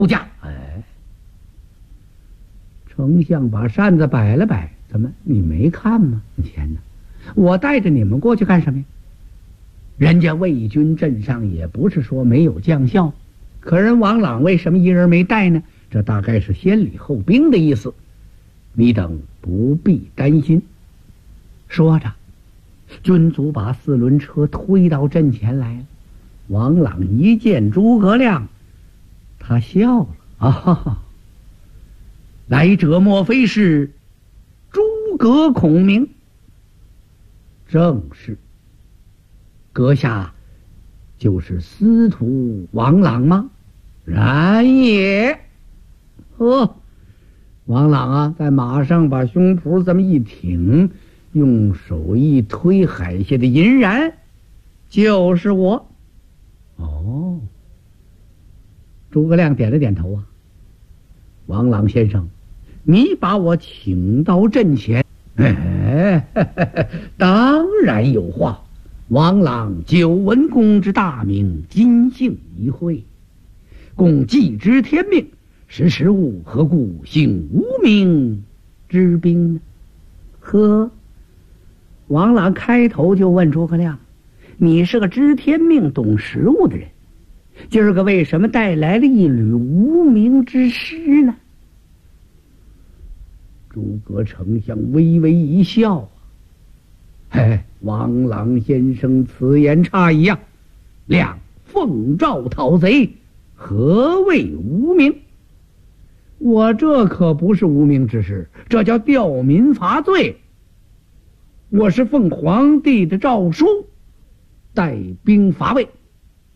出驾。哎，丞相把扇子摆了摆，怎么你没看吗？天哪，我带着你们过去干什么呀？人家魏军阵上也不是说没有将校，可人王朗为什么一人没带呢？这大概是先礼后兵的意思，你等不必担心。说着，军卒把4轮车推到阵前来了。王朗一见诸葛亮，他笑了啊，来者莫非是诸葛孔明？正是。阁下就是司徒王朗吗？然也。王朗啊，在马上把胸脯这么一挺，用手一推海下的银髯，就是我。哦，诸葛亮点了点头啊。王朗先生，你把我请到阵前，当然有话。王朗久闻公之大名，今幸一会，公既知天命，识时务，何故兴无名之兵呢？呵，王朗开头就问诸葛亮，你是个知天命懂时务的人，今儿个为什么带来了一缕无名之师呢？诸葛丞相微微一笑，王朗先生此言差矣呀！亮奉诏讨贼，何谓无名？我这可不是无名之事，这叫吊民伐罪。我是奉皇帝的诏书，带兵伐魏。